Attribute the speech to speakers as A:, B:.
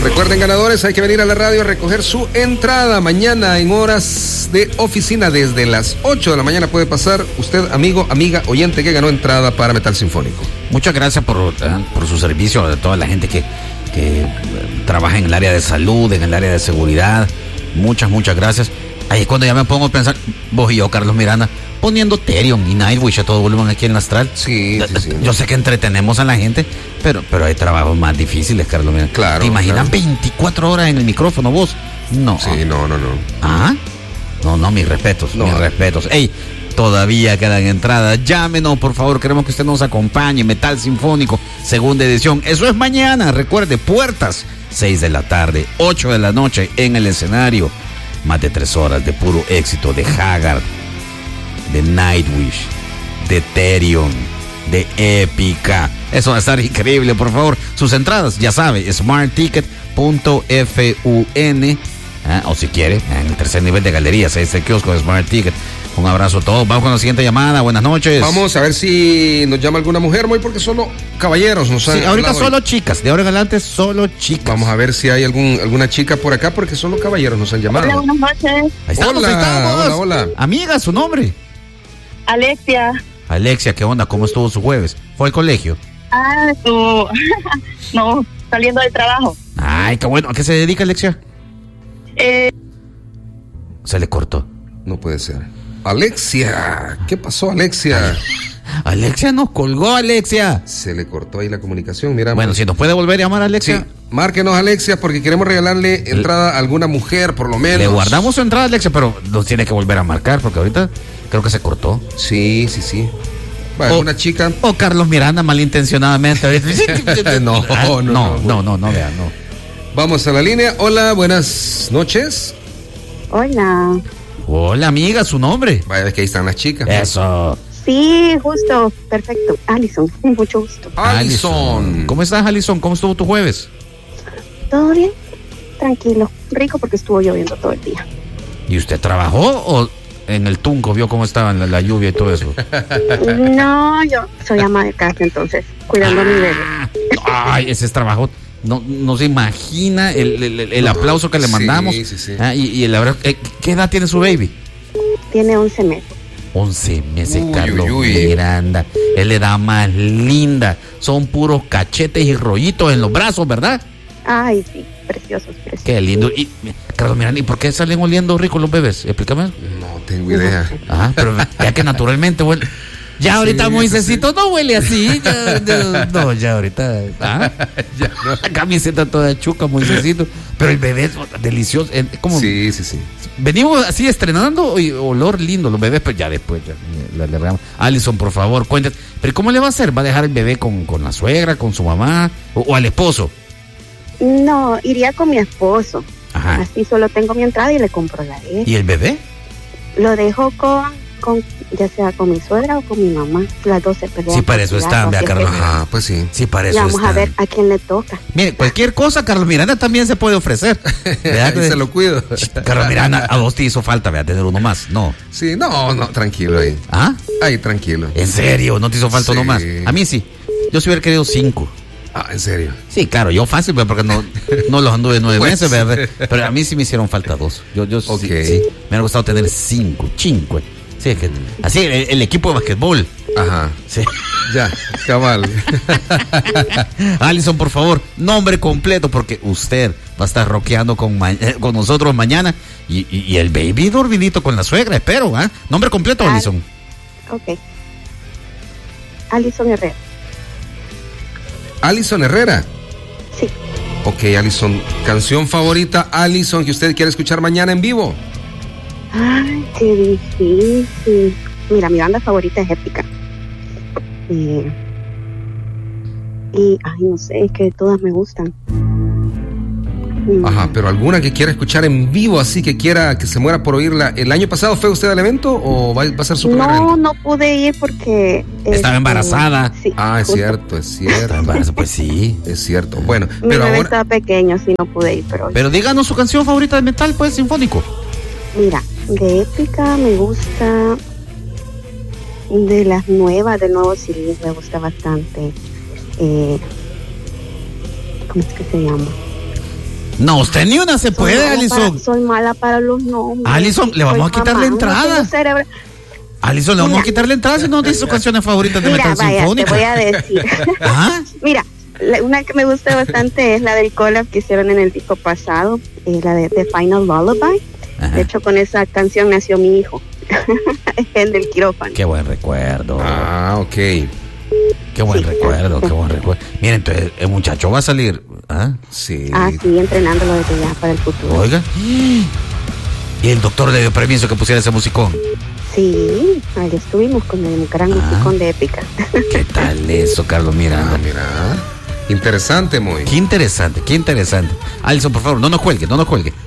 A: Recuerden, ganadores, hay que venir a la radio a recoger su entrada mañana en horas de oficina. Desde las 8 de la mañana puede pasar usted, amigo, amiga, oyente que ganó entrada para Metal Sinfónico.
B: Muchas gracias por su servicio a toda la gente que trabaja en el área de salud, en el área de seguridad. Muchas gracias. Ahí es cuando ya me pongo a pensar, vos y yo, Carlos Miranda, poniendo Therion y Nightwish a todo volumen aquí en el Astral.
A: Sí.
B: Yo sé que entretenemos a la gente, pero hay trabajos más difíciles, Carlos Miranda.
A: Claro.
B: ¿Te imaginas 24 horas en el micrófono vos? No.
A: Sí, no.
B: ¿Ah? No, mis respetos, mis respetos. Ey, todavía quedan entradas. Llámenos, por favor, queremos que usted nos acompañe. Metal Sinfónico, segunda edición. Eso es mañana, recuerde, puertas, 6 de la tarde, 8 de la noche en el escenario. Más de 3 horas de puro éxito de Haggard, de Nightwish, de Therion, de Épica. Eso va a estar increíble, por favor. Sus entradas, ya sabe, smartticket.fun. O si quiere, en el tercer nivel de galerías, este kiosco de Smart Ticket. Un abrazo a todos. Vamos con la siguiente llamada. Buenas noches.
A: Vamos a ver si nos llama alguna mujer, Moy, porque solo caballeros nos han
B: ahorita
A: hablado
B: solo chicas. De ahora en adelante, solo chicas.
A: Vamos a ver si hay alguna chica por acá, porque solo caballeros nos han llamado.
C: Hola, buenas noches.
B: Ahí estamos.
A: Hola.
B: Amiga, ¿su nombre?
C: Alexia.
B: Alexia, ¿qué onda? ¿Cómo estuvo su jueves? ¿Fue al colegio?
C: No, saliendo del trabajo.
B: Ay, qué bueno. ¿A qué se dedica, Alexia? Se le cortó.
A: No puede ser. Alexia, ¿qué pasó, Alexia?
B: Alexia nos colgó, Alexia.
A: Se le cortó ahí la comunicación, mira.
B: Bueno, si nos puede volver a llamar, Alexia.
A: Sí, márquenos, Alexia, porque queremos regalarle entrada a alguna mujer, por lo menos.
B: Le guardamos su entrada, Alexia, pero nos tiene que volver a marcar, porque ahorita creo que se cortó.
A: Sí. Bueno, una chica.
B: O Carlos Miranda malintencionadamente. No, vea, no.
A: Vamos a la línea. Hola, buenas noches.
C: Hola.
B: Hola, amiga, ¿su nombre?
A: Vaya, es que ahí están las chicas.
B: Eso.
C: Sí, justo, perfecto. Alison, mucho gusto.
A: Alison.
B: ¿Cómo estás, Alison? ¿Cómo estuvo tu jueves?
C: ¿Todo bien? Tranquilo, rico porque estuvo lloviendo todo el día.
B: ¿Y usted trabajó o en el Tunco vio cómo estaba la lluvia y todo eso?
C: No, yo soy ama de casa, entonces, cuidando a mi bebé.
B: Ay, ese es trabajo. No se imagina el aplauso que le mandamos.
A: Sí.
B: Y la verdad, ¿qué edad tiene su baby?
C: Tiene 11 meses.
B: 11 meses, Carlos Miranda. Es la edad más linda. Son puros cachetes y rollitos en los brazos, ¿verdad?
C: Ay, sí, preciosos.
B: Qué lindo. Y, Carlos Miranda, ¿y por qué salen oliendo ricos los bebés? Explícame.
A: No tengo idea.
B: Ajá, pero ya que naturalmente huele. Ya ahorita Moisésito no huele así. Ya ahorita. Ya no. La camiseta toda chuca, Moisésito. Pero el bebé es delicioso. ¿Cómo?
A: Sí.
B: Venimos así estrenando y olor lindo. Los bebés, pues ya después. Le regamos. Alison, por favor, cuéntate. ¿Pero cómo le va a hacer? ¿Va a dejar el bebé con la suegra, con su mamá o al esposo?
C: No, iría con mi esposo.
B: Ajá.
C: Así solo tengo mi entrada y le compro la de él.
B: ¿Y el bebé?
C: Lo dejo con ya sea con mi suegra o con mi mamá. Las dos se pelean.
B: Sí, para eso están, vea, Carlos.
A: Ah, pues sí.
B: Sí, para eso
C: y vamos
B: están.
C: a ver a quién le toca.
B: Mire, cualquier cosa, Carlos Miranda también se puede ofrecer.
A: Se lo cuido.
B: Carlos Miranda, a vos te hizo falta, vea, tener uno más. No.
A: Sí, no, tranquilo ahí.
B: ¿Ah?
A: Ahí, tranquilo.
B: ¿En serio? ¿No te hizo falta uno más? A mí sí. Yo sí hubiera querido 5.
A: Ah, ¿en serio?
B: Sí, claro, yo fácil, porque no los anduve 9
A: pues,
B: meses, ¿verdad? Pero a mí sí me hicieron falta 2. Yo
A: okay.
B: sí, me hubiera gustado tener 5. Sí, es que, así, el equipo de basquetbol.
A: Ajá.
B: Sí.
A: Ya, cabal.
B: Alison, por favor, nombre completo, porque usted va a estar rockeando con nosotros mañana. Y el baby dormidito con la suegra, espero, ¿ah? Nombre completo, Alison.
C: Ok. Alison Herrera.
A: Alison Herrera.
C: Sí.
A: Ok, Alison, canción favorita, Alison, que usted quiere escuchar mañana en vivo.
C: Ay, qué difícil. Mira, mi banda favorita es Épica. Y ay, no sé, es que todas me gustan.
A: Ajá, pero alguna que quiera escuchar en vivo, así que quiera que se muera por oírla. ¿El año pasado fue usted al evento o va a ser su primer evento?
C: No pude ir porque
B: estaba embarazada.
C: Sí,
A: es cierto.
B: Pues sí,
A: es cierto. Bueno,
C: mi
A: pero
C: bebé
A: ahora
C: estaba pequeño, sí, no pude ir,
B: pero díganos su canción favorita de metal, pues, sinfónico.
C: Mira, de Épica me gusta, de las nuevas, del nuevo CD me gusta bastante. ¿Cómo es que se llama?
B: No, usted ni una se puede, Alison.
C: Soy mala para los nombres.
B: Alison, le vamos a quitar la entrada. Alison, le vamos a quitar la entrada si no dice sus canciones favoritas de metal sinfónico.
C: Te voy a decir.
B: ¿Ah?
C: Mira, una que me gusta bastante es la del collab que hicieron en el disco pasado, la de The Final Lullaby. Ajá. De hecho, con esa canción nació mi hijo, el del quirófano.
B: Qué buen recuerdo.
A: Ah, ok.
B: Qué buen recuerdo, qué buen recuerdo. Miren, entonces el muchacho va a salir. ¿Ah?
A: Sí.
C: Sí, entrenándolo desde ya para el futuro.
B: Oiga. Y el doctor le dio permiso que pusiera ese musicón.
C: Sí, ahí estuvimos con el gran musicón de Épica.
B: ¿Qué tal eso, Carlos Miranda?
A: Mira. Interesante, muy.
B: Qué interesante, qué interesante. Alison, por favor, no nos cuelgue, no nos cuelgue.